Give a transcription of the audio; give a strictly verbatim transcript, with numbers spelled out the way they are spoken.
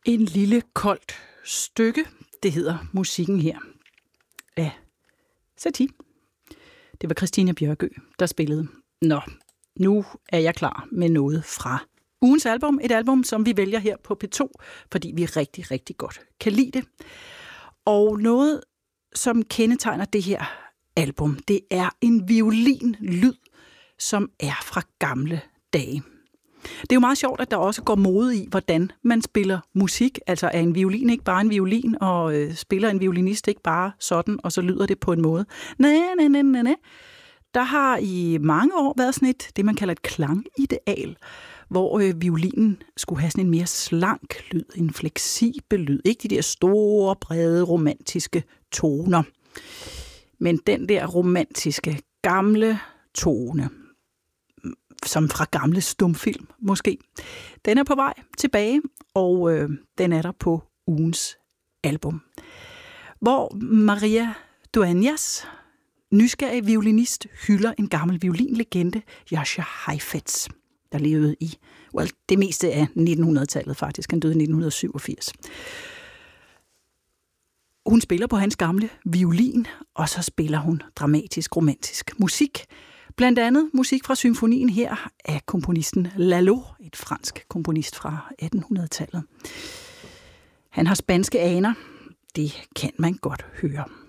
En lille koldt stykke, det hedder musikken her, af Satie. Det var Christina Bjørkø, der spillede. Nå, nu er jeg klar med noget fra ugens album. Et album, som vi vælger her på P to, fordi vi rigtig, rigtig godt kan lide det. Og noget, som kendetegner det her album, det er en violinlyd, som er fra gamle dage. Det er jo meget sjovt, at der også går mode i, hvordan man spiller musik. Altså er en violin ikke bare en violin, og øh, spiller en violinist ikke bare sådan, og så lyder det på en måde. Næ, næ, næ, næ, næ. Der har i mange år været sådan et, det man kalder et klangideal, hvor øh, violinen skulle have sådan en mere slank lyd, en fleksibel lyd. Ikke de der store, brede, romantiske toner, men den der romantiske, gamle tone, som fra gamle stumfilm måske. Den er på vej tilbage, og øh, den er der på ugens album. Hvor Maria Dueñas, nysgerrig violinist, hylder en gammel violinlegende, Jascha Heifetz, der levede i well, det meste af nittenhundredetallet faktisk. Han døde i nitten syvogfirs. Hun spiller på hans gamle violin, og så spiller hun dramatisk, romantisk musik. Blandt andet musik fra symfonien her af komponisten Lalo, et fransk komponist fra attenhundredetallet. Han har spanske aner, det kan man godt høre.